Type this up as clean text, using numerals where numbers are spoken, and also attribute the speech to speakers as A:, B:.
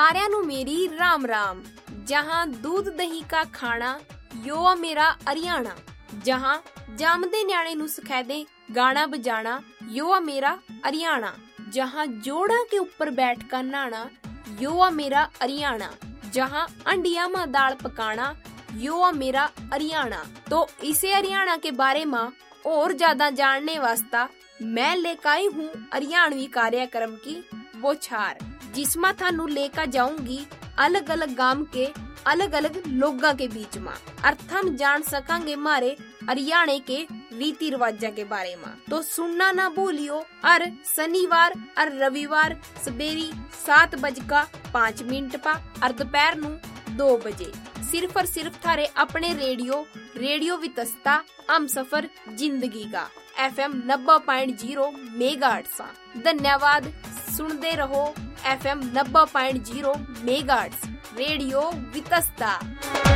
A: सारिਆਂ ਨੂੰ मेरी राम राम। जहाँ दूध दही का खाना यो आ मेरा हरियाणा। जहाँ जामदे न्याणे नू सिखादे गाना बजाना यो आ मेरा हरियाणा। जहाँ जोड़ा के ऊपर बैठ कर नहाना यो आ मेरा हरियाणा। जहाँ अंडिया में दाल पकाना यो आ मेरा हरियाणा। तो इसे हरियाणा के बारे में और ज्यादा जानने वास्ता मैं लेकर आई हूँ हरियाणवी कार्यक्रम की बौछार, जिसमें थानू लेकर जाऊंगी अलग अलग गांव के अलग अलग लोगों के बीच में, और हम जान सकेंगे मारे हरियाणा के रीति रिवाजा के बारे में। तो सुनना ना भूलियो। और शनिवार और रविवार सवेरे 7:05 पर और दोपहर नू 2 बजे सिर्फ और सिर्फ थारे अपने रेडियो वितस्ता हम सफर जिंदगी का FM 90.0 मेगाहर्ट्ज। धन्यवाद। सुनते रहो FM 90.0 मेगाहर्ट्ज रेडियो वितस्ता।